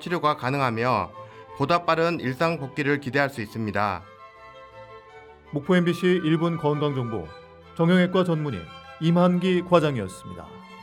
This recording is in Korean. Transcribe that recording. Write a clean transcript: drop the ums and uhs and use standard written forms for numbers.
치료가 가능하며 보다 빠른 일상 복귀를 기대할 수 있습니다. 목포 MBC 1분 건강정보 정형외과 전문의 임한기 과장이었습니다.